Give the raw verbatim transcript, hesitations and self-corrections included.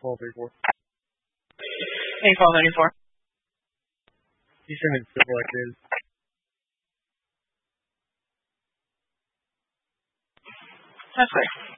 twelve thirty-four. Hey, twelve thirty-four. Eastern and civil activities. That's clear.